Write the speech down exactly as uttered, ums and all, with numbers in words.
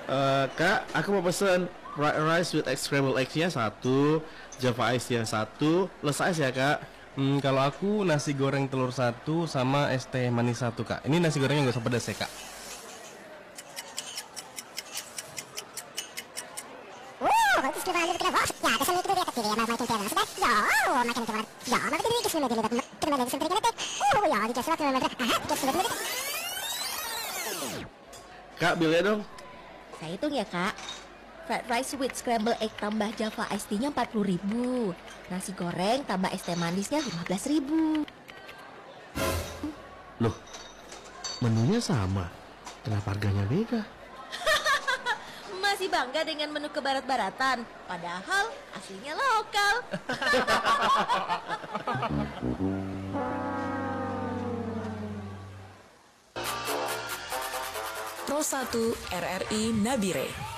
Eh, Kak, aku mau pesen fried rice with egg scrambled eggs-nya satu, Java Ice-nya satu, less ice ya Kak. Hmm, kalau aku nasi goreng telur satu sama es teh manis satu, Kak. Ini nasi gorengnya nggak usah pedas ya, Kak. Kak, bilnya dong. Saya hitung ya kak. Fried rice with scramble egg tambah Java iced tea-nya empat puluh ribu. Nasi goreng tambah es teh manisnya lima belas ribu. Loh, menunya sama. Kenapa harganya beda? Masih bangga dengan menu kebarat-baratan, padahal aslinya lokal. Pro satu R R I Nabire.